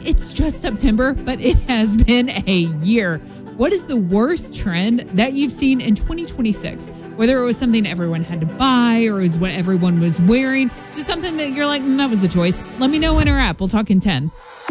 it's just September, but it has been a year. What is the worst trend that you've seen in 2026? Whether it was something everyone had to buy or it was what everyone was wearing, just something that you're like, that was a choice. Let me know in our app. We'll talk in 10.